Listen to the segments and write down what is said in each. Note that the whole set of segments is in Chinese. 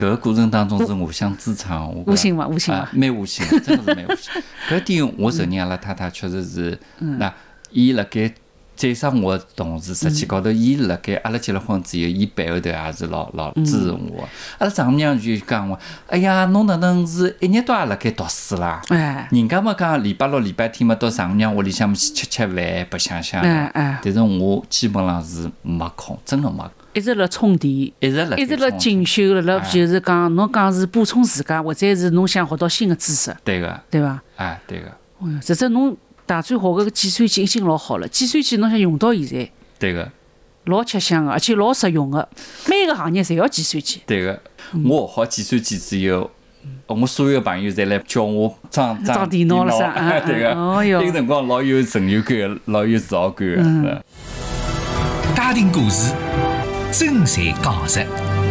搿个过程当中是互相支撑，我无形嘛，无形嘛， 蛮无形，真的是蛮无形。搿点我承认，阿拉太太确实是，那伊辣盖再生我的同时，实际高头，伊辣盖阿拉结了婚之后，伊背后头也是老支持我。阿拉丈母娘就讲我，哎呀，侬哪能是一日到夜辣盖读书啦？人家嘛讲礼拜六、礼拜天嘛到丈母娘屋里向去吃饭、白相相。但是我基本上是没空，真的没空。 一直辣充电，一直辣进修，辣就是讲，侬讲是补充自家，或者是侬想学到新的知识。 对个， 对伐？ 对个。 实质侬大专学个计算机已经老好了，计算机侬想用到现在。 对个。 老吃香个，而且老实用个，每个行业侪要计算机。 对个，我学好计算机之后，我所有朋友侪来叫我装电脑了噻。 对个，那个辰光老有成就感，老有自豪感个。 家庭故事。真侪讲实，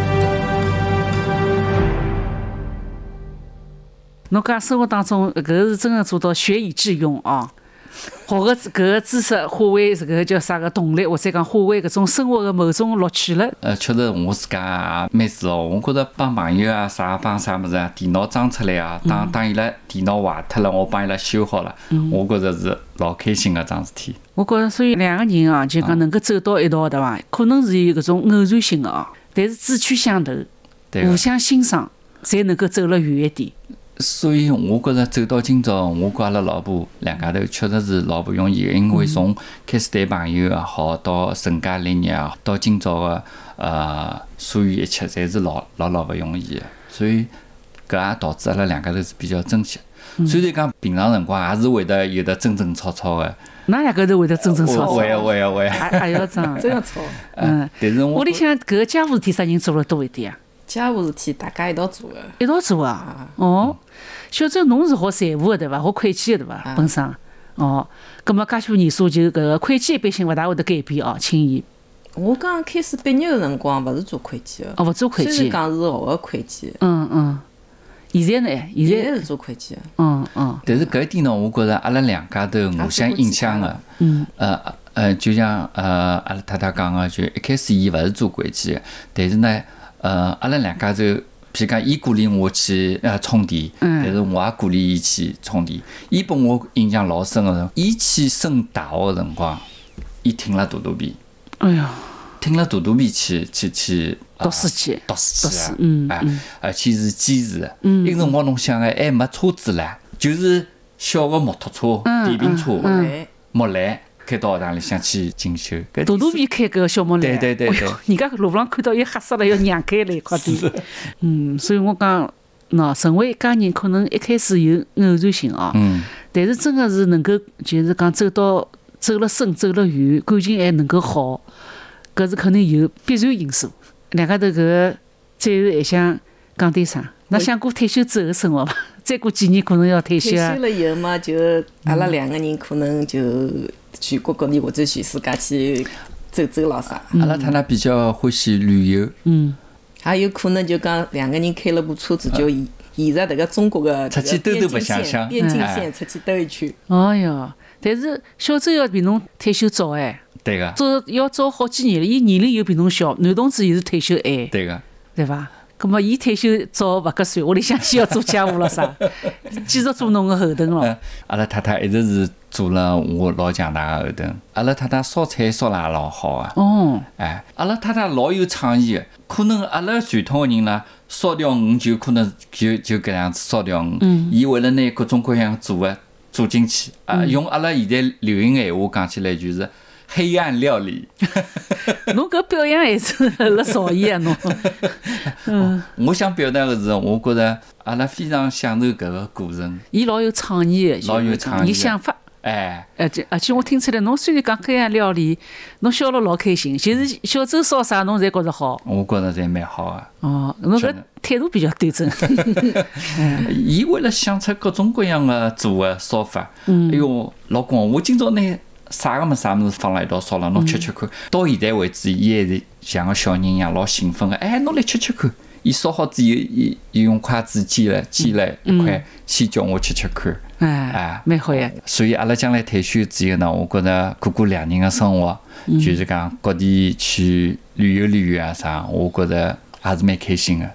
侬讲生活当中搿是真的做到学以致用啊！学个搿个知识化为这个叫啥个动力，或者讲化为搿种生活的某种乐趣了。 确实我自家也蛮自豪。我觉着帮朋友啊帮啥物事啊，电脑装出来啊，当伊拉电脑坏脱了，我帮伊拉修好了，我觉着是老开心个桩事体。 我觉着，所以两个人啊，就讲能够走到一道，对伐？可能是有搿种偶然性的啊，但是志趣相投，互相欣赏，才能够走了远一点。 所以我觉着走到今朝，我跟阿拉老婆两家头确实是老不容易的，因为从开始谈朋友也好，到成家立业也好，到今朝的所有一切，侪是老不容易的。所以搿也导致阿拉两家头是比较珍惜。虽然讲平常辰光也是会得有的争争吵吵的。 哪两个头会得争争吵吵？ 会。 还要争， 真要吵。 但是屋里向搿个家务事体啥人做了多一点啊？ 家务事体大家一道做的。 一道做啊？哦，小周侬是学财务的对伐？学会计的对伐？本身哦，葛末介许多年数就搿个会计一般性勿大会得改变哦，轻易。 我刚开始毕业的辰光勿是做会计的。 勿做会计。 虽然讲是学个会计。 现在呢？现在是做会计的。 但是搿一点呢，我觉着阿拉两家头互相影响的。就像阿拉太太讲个，就一开始伊勿是做会计的，但是呢，阿拉两家头，譬如讲，伊鼓励我去充电，但是我也鼓励伊去充电。伊拨我印象老深个，伊去升大学个辰光，伊听了大肚皮。 哎呀！ 听了大肚皮去读书去， 而且是坚持的。那个辰光侬想还没车子唻，就是小个摩托车、电瓶车、木兰开到学堂里向去进修。 大肚皮开个小木兰， 对。 人家路上看到伊吓死了，要让开了一块地。所以我讲，成为一家人可能一开始有偶然性啊，但是真的是能够就是讲走了深走了远，感情还能够好。搿是肯定有必然因素。两家头搿个暂时还想讲点啥？㑚想过退休之后的生活伐？再过几年可能要退休啊。 退休了以后嘛，就阿拉两个人可能就全国各地或者全世界去走走咯啥。 阿拉太太比较欢喜旅游。 还有可能就讲两个人开了部车子，就沿着迭个中国的出去兜白相相， 边境线出去兜一圈。 哎哟，但是小周要比侬退休早哎。 对个， 要早好几年了。伊年龄又比侬小，男同志又是退休晚， 对个， 对伐？葛末伊退休早勿合算，屋里向先要做家务了啥，继续做侬个后盾咯。 阿拉太太一直是做了我老强大个后盾。阿拉太太烧菜烧了也老好啊。阿拉太太老有创意个，可能阿拉传统个人啦，烧条鱼就可能就搿样子烧条鱼。伊为了拿各种各样做进去，用阿拉现在流行个闲话讲起来就是。黑暗料理， 侬搿表扬还是辣造诣啊侬。 我想表达个是，我觉着阿拉非常享受搿个过程。 伊老有创意的， 老有创意， 伊想法。而且我听出来，侬虽然讲黑暗料理，侬笑了老开心。就是小周烧啥，侬侪觉着好。 我觉着侪蛮好个。 侬搿态度比较端正。 伊为了想出各种各样的做个烧法。哎哟，老公，我今朝拿。啥物事放辣一道烧了，侬吃看。到现在为止，伊还是像个小人一样老兴奋个。侬来吃看。伊烧好之后，伊用筷子煎了一块，先叫我吃看。 蛮好呀。 所以阿拉将来退休之后呢，我觉着过两人个生活，就是讲各地去旅游啊啥，我觉着还是蛮开心个。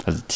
事体。